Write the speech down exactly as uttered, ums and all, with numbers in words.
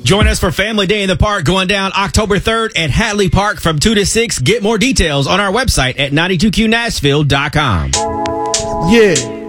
Join us for Family Day in the Park going down October third at Hatley Park from two to six. Get more details on our website at ninety-two Q Nashville dot com. Yeah.